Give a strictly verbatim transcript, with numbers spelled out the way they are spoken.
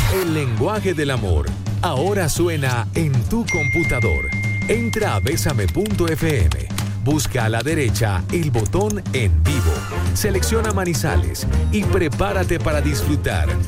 El lenguaje del amor ahora suena en tu computador. Entra a besame punto efe eme. Busca a la derecha el botón En Vivo. Selecciona Manizales y prepárate para disfrutar